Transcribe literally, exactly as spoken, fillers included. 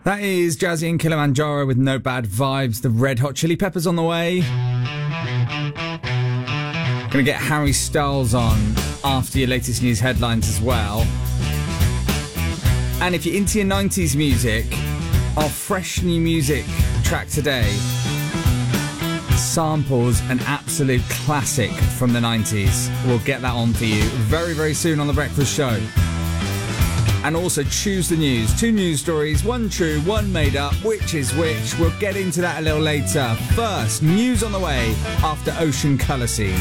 That is Jazzy and Kilimanjaro with No Bad Vibes. The Red Hot Chili Peppers on the way. Gonna get Harry Styles on after your latest news headlines as well. And if you're into your nineties music, our fresh new music track today samples an absolute classic from the nineties. We'll get that on for you very, very soon on The Breakfast Show. And also choose the news. Two news stories, one true, one made up. Which is which? We'll get into that a little later. First, news on the way after Ocean Colour Scene.